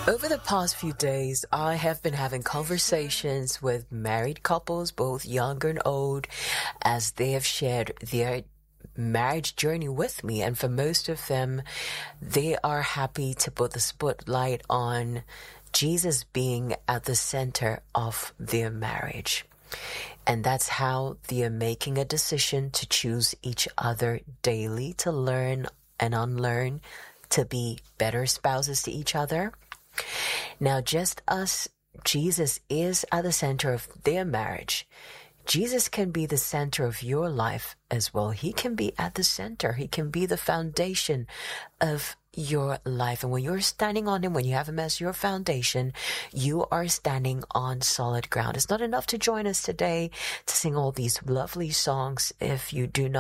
Over the past few days, I have been having conversations with married couples, both young and old, as they have shared their marriage journey with me. And for most of them, they are happy to put the spotlight on Jesus being at the center of their marriage. And that's how they are making a decision to choose each other daily, to learn and unlearn, to be better spouses to each other. Now, just as Jesus is at the center of their marriage, Jesus can be the center of your life as well. He can be at the center. He can be the foundation of your life. And when you're standing on him, when you have him as your foundation, you are standing on solid ground. It's not enough to join us today to sing all these lovely songs if you do not